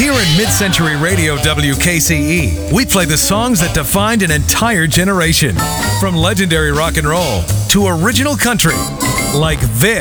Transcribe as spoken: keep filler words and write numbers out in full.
Here in Mid-Century Radio W K C E, we play the songs that defined an entire generation. From legendary rock and roll to original country, like this.